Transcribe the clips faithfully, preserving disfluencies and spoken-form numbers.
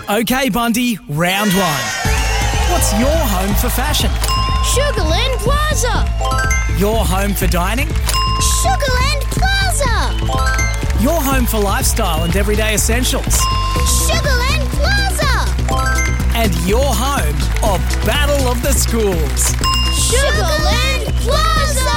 Okay, Bundy, round one. What's your home for fashion? Sugarland Plaza. Your home for dining? Sugarland Plaza. Your home for lifestyle and everyday essentials? Sugarland Plaza. And your home of Battle of the Schools? Sugarland Plaza.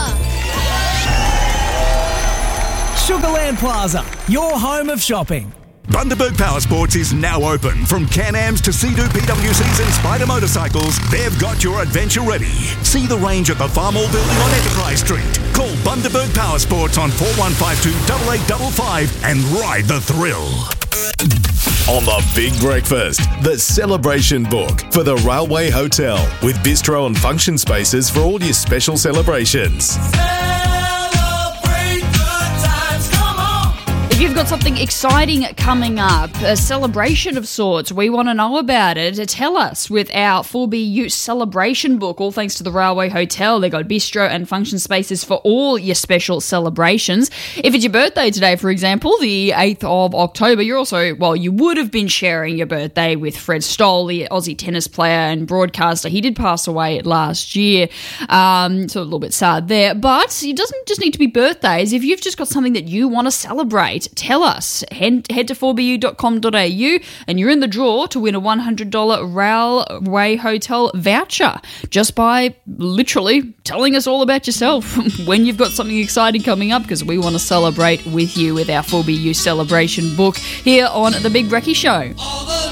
Sugarland Plaza, your home of shopping. Bundaberg Power Sports is now open. From Can-Ams to Sea-Doo P W Cs and Spider motorcycles, they've got your adventure ready. See the range at the Farmall Building on Enterprise Street. Call Bundaberg Power Sports on four one five two, eight eight five five and ride the thrill. On the Big Breakfast, the celebration book for the Railway Hotel with bistro and function spaces for all your special celebrations. If you've got something exciting coming up, a celebration of sorts, we want to know about it. Tell us with our four B U celebration book, all thanks to the Railway Hotel. They've got bistro and function spaces for all your special celebrations. If it's your birthday today, for example, the eighth of October, you're also, well, you would have been sharing your birthday with Fred Stoll, the Aussie tennis player and broadcaster. He did pass away last year, um, so a little bit sad there. But it doesn't just need to be birthdays. If you've just got something that you want to celebrate, tell us. Head, head to four b u dot com dot a u and you're in the draw to win a one hundred dollars Railway Hotel voucher just by literally telling us all about yourself when you've got something exciting coming up, because we want to celebrate with you with our four B U celebration book here on The Big Brekkie Show.